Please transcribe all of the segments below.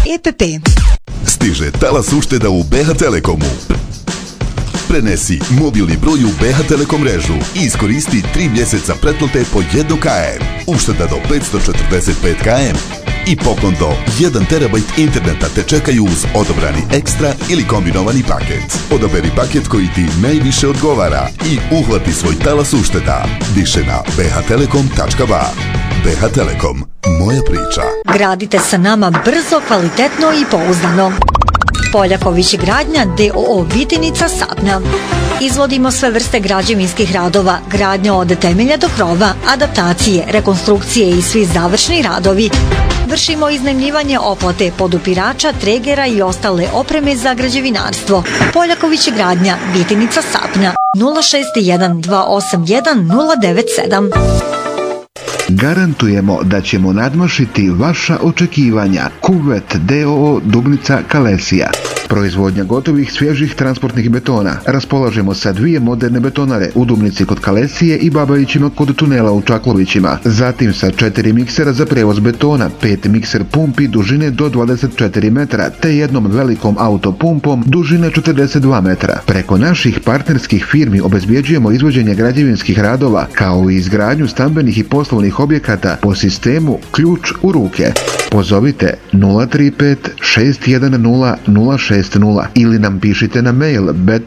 EPP. Stiže talas ušteda u BH Telekomu. Prenesi mobilni broj u BH Telekom mrežu i iskoristi 3 mjeseca pretplate po 1 km. Ušteda do 545 km. I poklon do 1 terabajt interneta te čekaju uz odobrani ekstra ili kombinovani paket. Odaberi paket koji ti najviše odgovara i uhvati svoj talas ušteda. Više na bhtelekom.ba. BH Telekom. Moja priča. Gradite sa nama brzo, kvalitetno i pouzdano. Poljaković gradnja d.o.o. Vitinica Sapna. Izvodimo sve vrste građevinskih radova, gradnja od temelja do krova, adaptacije, rekonstrukcije i svi završni radovi. Vršimo iznajmljivanje oplate, podupirača, tregera i ostale opreme za građevinarstvo. Poljaković gradnja, Vitinica Sapna, 061 281 097. Garantujemo da ćemo nadmašiti vaša očekivanja. Kuvet d.o.o. Dubnica Kalesija. Proizvodnja gotovih svježih transportnih betona. Raspolažemo sa 2 moderne betonare u Dubnici kod Kalesije i Babajićima kod tunela u Čaklovićima. Zatim sa 4 miksera za prevoz betona, 5 mikser pumpi dužine do 24 metra te jednom velikom autopumpom dužine 42 metra. Preko naših partnerskih firmi obezbjeđujemo izvođenje građevinskih radova kao i izgradnju stambenih i poslovnih objekata po sistemu ključ u ruke. Pozovite 035 610 060 ili nam pišite na mail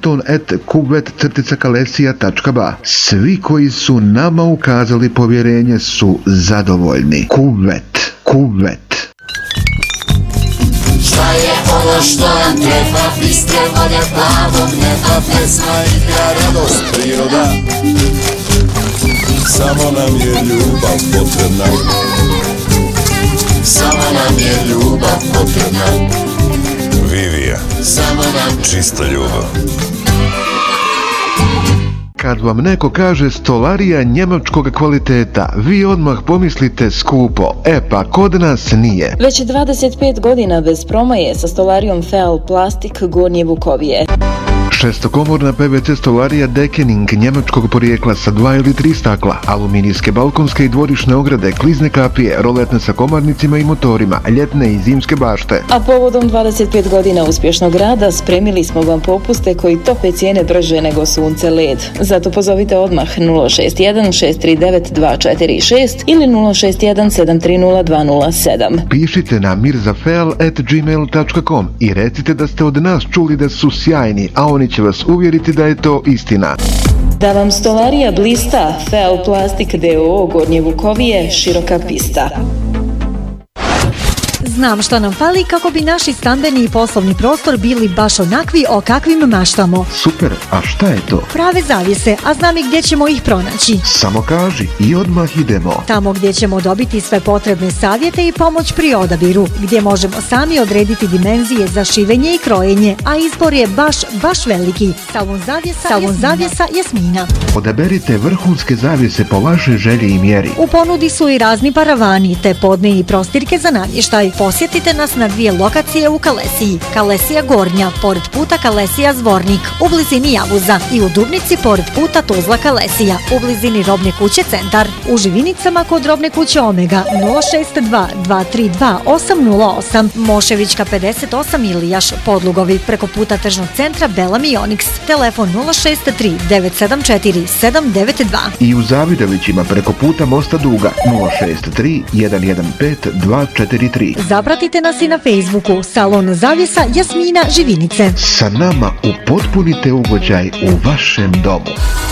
beton@kuvet-kalesija.ba. Svi koji su nama ukazali povjerenje su zadovoljni. Kuvet. Šta je ono što nam treba? Bistre vode plavog neba, pesma, igra, radost, priroda. Samo nam je ljubav potrebna. Samo nam je ljubav potrebna. Vivija, samo nam čista ljubav. Kad vam neko kaže stolarija njemačkog kvaliteta, vi odmah pomislite skupo. Pa kod nas nije. Već 25 godina bez promaje sa stolarijom Feal Plastik Gornje Vukovije. Šestokomorna PVC stolarija Dekening njemačkog porijekla sa 2 ili 3 stakla, aluminijske balkonske i dvorišne ograde, klizne kapije, roletne sa komarnicima i motorima, ljetne i zimske bašte. A povodom 25 godina uspješnog rada spremili smo vam popuste koji tope cijene brže nego sunce led. Zato pozovite odmah 061 639 246 ili 061 730 207. Pišite na mirzafeal@gmail.com i recite da ste od nas čuli da su sjajni, a oni će vas uvjeriti da je to istina. Da vam stolarija blista, Feal Plastik d.o.o. Gornje Vukovije, široka pista. Znam što nam fali kako bi naši stambeni i poslovni prostor bili baš onakvi o kakvim maštamo. Super, a šta je to? Prave zavjese, a znam i gdje ćemo ih pronaći. Samo kaži i odmah idemo. Tamo gdje ćemo dobiti sve potrebne savjete i pomoć pri odabiru, gdje možemo sami odrediti dimenzije za šivenje i krojenje, a izbor je baš veliki. Salon zavjesa Jasmina. Odaberite vrhunske zavjese po vašoj želji i mjeri. U ponudi su i razni paravani, te podne i prostirke za namještaj. Posjetite nas na 2 lokacije u Kalesiji. Kalesija Gornja, pored puta Kalesija Zvornik, u blizini Javuza, i u Dubnici pored puta Tuzla Kalesija, u blizini Robne kuće Centar. U Živinicama kod Robne kuće Omega 062 232 808, Moševićka 58 Ilijaš, Podlugovi, preko puta Tržnog centra Bela Mionix, telefon 063 974 792. I u Zavidovićima preko puta Mosta Duga 063 115 243. Zapratite nas i na Facebooku, Salon zavjesa Jasmina Živinice. Sa nama upotpunite ugođaj u vašem domu.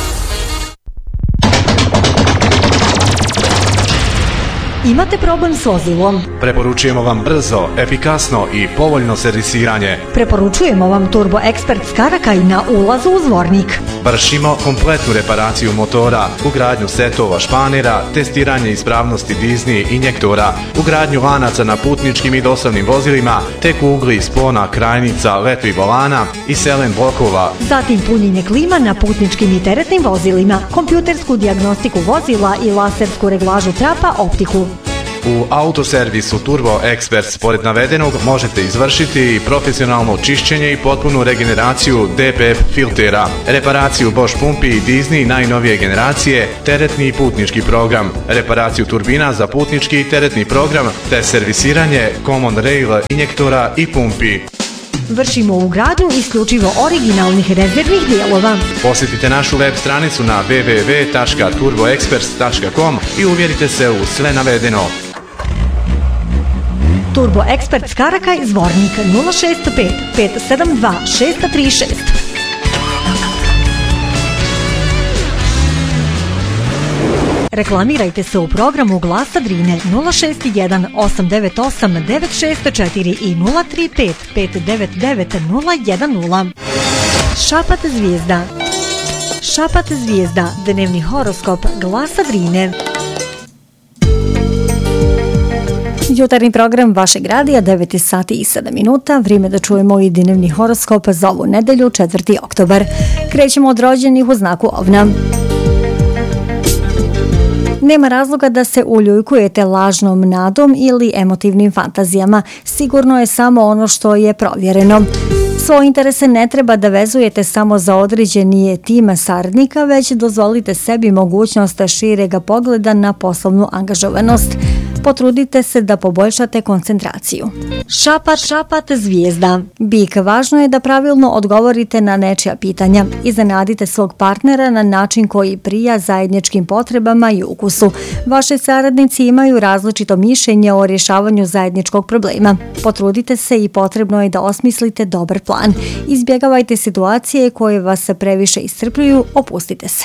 Imate problem s vozilom? Preporučujemo vam brzo, efikasno i povoljno servisiranje. Preporučujemo vam Turbo Expert Skarakaj na ulazu u Zvornik. Vršimo kompletnu reparaciju motora, ugradnju setova španera, testiranje ispravnosti dizni injektora, ugradnju lanaca na putničkim i dostavnim vozilima, te kugli, spona, krajnica, letvi volana i selen blokova. Zatim punjenje klima na putničkim i teretnim vozilima, kompjutersku dijagnostiku vozila i lasersku reglažu trapa, optiku. U autoservisu Turbo Experts pored navedenog možete izvršiti i profesionalno čišćenje i potpunu regeneraciju DPF filtera, reparaciju Bosch pumpi i Disney najnovije generacije, teretni i putnički program, reparaciju turbina za putnički i teretni program, te servisiranje Common Rail injektora i pumpi. Vršimo u gradu isključivo originalnih rezervnih dijelova. Posjetite našu web stranicu na www.turboexperts.com i uvjerite se u sve navedeno. Turbo Experts Karakaj Zvornik 065 572 636. Reklamirajte se u programu Glasa Drine 061 898 964 i 035 599 010. Šapat zvijezda. Šapat zvijezda, dnevni horoskop Glasa Drine. Jutarnji program vašeg radija 9 sati i 7 minuta. Vrijeme da čujemo i dnevni horoskop za ovu nedelju 4. oktobar. Krećemo od rođenih u znaku Ovna. Nema razloga da se uljuljkujete lažnom nadom ili emotivnim fantazijama. Sigurno je samo ono što je provjereno. Svoje interese ne treba da vezujete samo za određeni tim saradnika, već dozvolite sebi mogućnost širega pogleda na poslovnu angažovanost. Potrudite se da poboljšate koncentraciju. Šapat zvijezda. Bik, važno je da pravilno odgovorite na nečija pitanja. Iznenadite svog partnera na način koji prija zajedničkim potrebama i ukusu. Vaši saradnici imaju različito mišljenje o rješavanju zajedničkog problema. Potrudite se i potrebno je da osmislite dobar plan. Izbjegavajte situacije koje vas previše iscrpljuju, opustite se.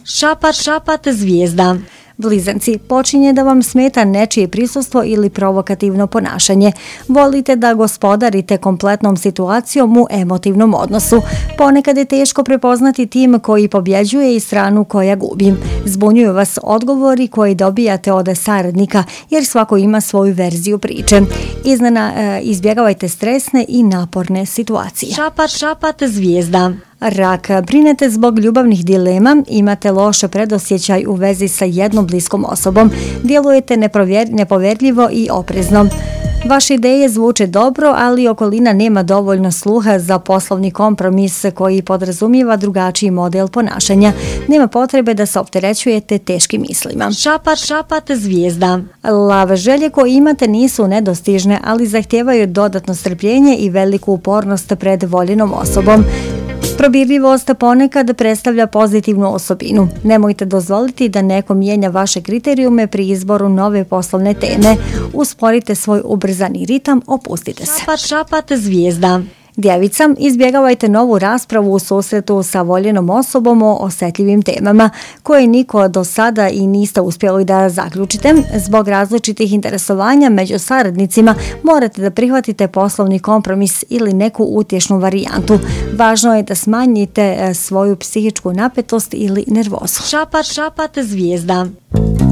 Šapat zvijezda. Blizanci, počinje da vam smeta nečije prisustvo ili provokativno ponašanje. Volite da gospodarite kompletnom situacijom u emotivnom odnosu. Ponekad je teško prepoznati tim koji pobjeđuje i stranu koja gubi. Zbunjuju vas odgovori koji dobijate od saradnika, jer svako ima svoju verziju priče. Izbjegavajte stresne i naporne situacije. Šapat zvijezda. Rak, brinete zbog ljubavnih dilema, imate loš predosjećaj u vezi sa jednom bliskom osobom, djelujete nepovjerljivo i oprezno. Vaše ideje zvuče dobro, ali okolina nema dovoljno sluha za poslovni kompromis koji podrazumijeva drugačiji model ponašanja. Nema potrebe da se opterećujete teškim mislima. Šapat zvijezda. Lav, želje koje imate nisu nedostižne, ali zahtijevaju dodatno strpljenje i veliku upornost pred voljenom osobom. Probirljivost ponekad predstavlja pozitivnu osobinu. Nemojte dozvoliti da neko mijenja vaše kriterijume pri izboru nove poslovne teme. Usporite svoj ubrzani ritam, opustite se. Šapat zvijezda. Djevica, izbjegavajte novu raspravu u susretu sa voljenom osobom o osjetljivim temama koje niko do sada i niste uspjeli da zaključite. Zbog različitih interesovanja među saradnicima morate da prihvatite poslovni kompromis ili neku utješnu varijantu. Važno je da smanjite svoju psihičku napetost ili nervozu. Šapat zvijezda.